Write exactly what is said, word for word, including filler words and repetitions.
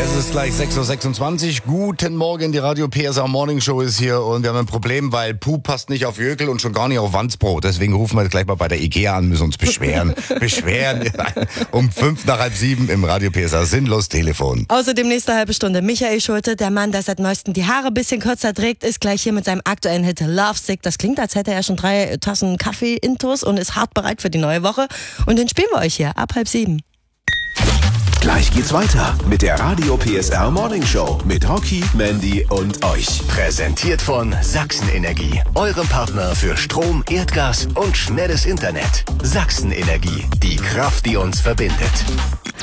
Es ist gleich sechs Uhr sechsundzwanzig. Guten Morgen, die Radio P S A Morning Show ist hier und wir haben ein Problem, weil Puh passt nicht auf Jökel und schon gar nicht auf Wandsbrot. Deswegen rufen wir jetzt gleich mal bei der Ikea an, müssen uns beschweren. beschweren. Um fünf nach halb sieben im Radio P S A sinnlos Telefon. Außerdem nächste halbe Stunde Michael Schulte, der Mann, der seit neuestem die Haare ein bisschen kürzer trägt, ist gleich hier mit seinem aktuellen Hit Love Sick. Das klingt, als hätte er schon drei Tassen Kaffee intus und ist hart bereit für die neue Woche. Und den spielen wir euch hier ab halb sieben. Gleich geht's weiter mit der Radio P S R Morning Show mit Rocky, Mandy und euch. Präsentiert von Sachsenenergie, eurem Partner für Strom, Erdgas und schnelles Internet. Sachsenenergie, die Kraft, die uns verbindet.